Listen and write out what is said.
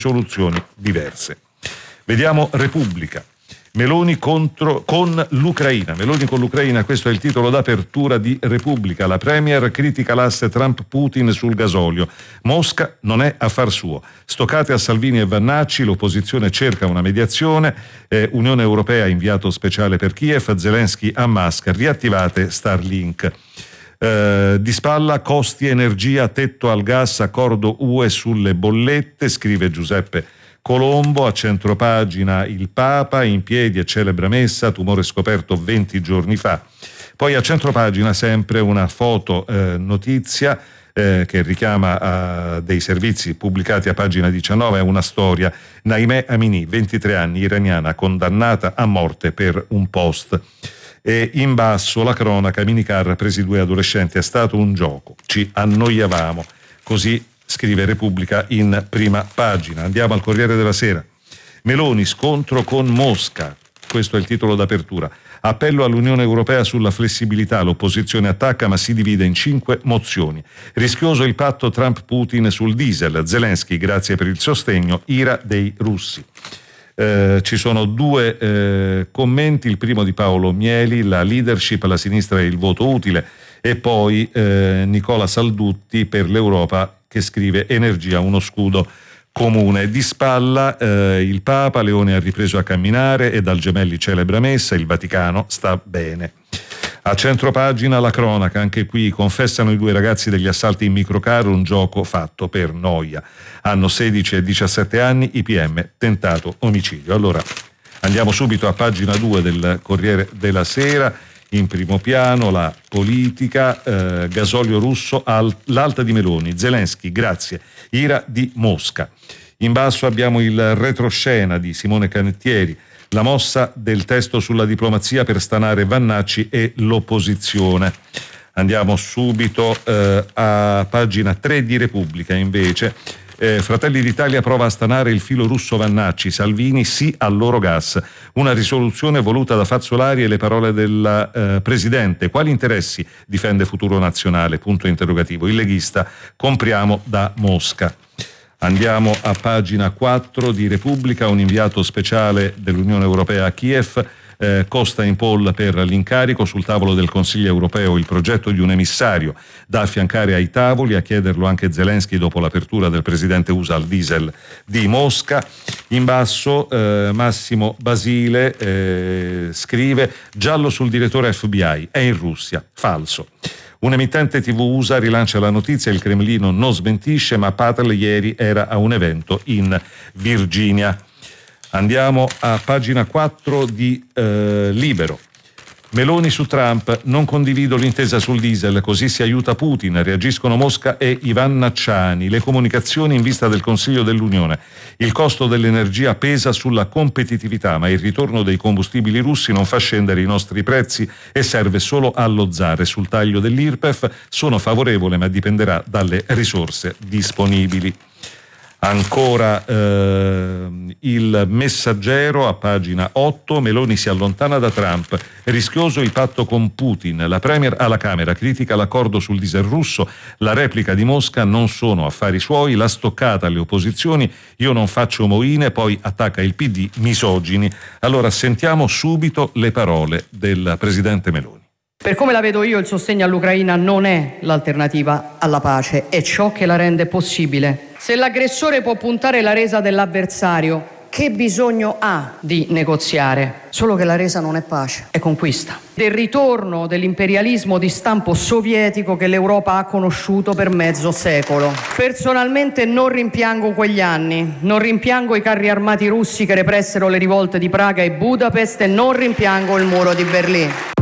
soluzioni diverse. Vediamo Repubblica. Meloni con l'Ucraina, questo è il titolo d'apertura di Repubblica. La Premier critica l'asse Trump-Putin sul gasolio. Mosca non è affar suo. Stoccate a Salvini e Vannacci, l'opposizione cerca una mediazione, Unione Europea inviato speciale per Kiev, Zelensky a Musk, riattivate Starlink. Di spalla costi energia, tetto al gas, accordo UE sulle bollette, scrive Giuseppe Colombo. A centropagina il Papa in piedi e celebra messa, tumore scoperto 20 giorni fa. Poi a centropagina sempre una foto notizia che richiama dei servizi pubblicati a pagina 19, è una storia. Naimeh Amini, 23 anni, iraniana, condannata a morte per un post. E in basso la cronaca, minicar presi 2 adolescenti, è stato un gioco, ci annoiavamo, così scrive Repubblica in prima pagina. Andiamo al Corriere della Sera. Meloni, scontro con Mosca, questo è il titolo d'apertura. Appello all'Unione Europea sulla flessibilità, l'opposizione attacca ma si divide in 5 mozioni. Rischioso il patto Trump-Putin sul diesel, Zelensky grazie per il sostegno, ira dei russi. Ci sono 2 commenti, il primo di Paolo Mieli, la leadership, la sinistra e il voto utile, e poi Nicola Saldutti per l'Europa che scrive energia, uno scudo comune. Di spalla il Papa, Leone ha ripreso a camminare e dal Gemelli celebra messa, il Vaticano sta bene. A centropagina la cronaca, anche qui confessano i 2 ragazzi degli assalti in microcar, un gioco fatto per noia. Hanno 16 e 17 anni, i PM, tentato omicidio. Allora andiamo subito a pagina 2 del Corriere della Sera. In primo piano la politica, gasolio russo, l'alta di Meloni, Zelensky, grazie, ira di Mosca. In basso abbiamo il retroscena di Simone Canettieri, la mossa del testo sulla diplomazia per stanare Vannacci e l'opposizione. Andiamo subito a pagina 3 di Repubblica invece. Fratelli d'Italia prova a stanare il filo russo Vannacci, Salvini sì al loro gas. Una risoluzione voluta da Fazzolari e le parole del Presidente. Quali interessi difende Futuro Nazionale? Punto interrogativo. Il leghista, compriamo da Mosca. Andiamo a pagina 4 di Repubblica, un inviato speciale dell'Unione Europea a Kiev. Costa in poll per l'incarico, sul tavolo del Consiglio europeo il progetto di un emissario da affiancare ai tavoli, a chiederlo anche Zelensky dopo l'apertura del presidente USA al diesel di Mosca. In basso Massimo Basile scrive giallo sul direttore FBI, è in Russia, falso. Un emittente TV USA rilancia la notizia, il Cremlino non smentisce, ma Patel ieri era a un evento in Virginia. Andiamo a pagina 4 di Libero. Meloni su Trump, non condivido l'intesa sul diesel, così si aiuta Putin, reagiscono Mosca e Ivan Nacciani. Le comunicazioni in vista del Consiglio dell'Unione. Il costo dell'energia pesa sulla competitività, ma il ritorno dei combustibili russi non fa scendere i nostri prezzi e serve solo a lozzare. Sul taglio dell'IRPEF sono favorevole, ma dipenderà dalle risorse disponibili. Ancora il Messaggero a pagina 8, Meloni si allontana da Trump, rischioso il patto con Putin, la Premier alla Camera critica l'accordo sul diesel russo, la replica di Mosca non sono affari suoi, la stoccata alle opposizioni, io non faccio moine, poi attacca il PD, misogini. Allora sentiamo subito le parole del presidente Meloni. Per come la vedo io, il sostegno all'Ucraina non è l'alternativa alla pace, è ciò che la rende possibile. Se l'aggressore può puntare la resa dell'avversario, che bisogno ha di negoziare? Solo che la resa non è pace, è conquista. Del ritorno dell'imperialismo di stampo sovietico che l'Europa ha conosciuto per mezzo secolo. Personalmente non rimpiango quegli anni, non rimpiango i carri armati russi che repressero le rivolte di Praga e Budapest e non rimpiango il muro di Berlino.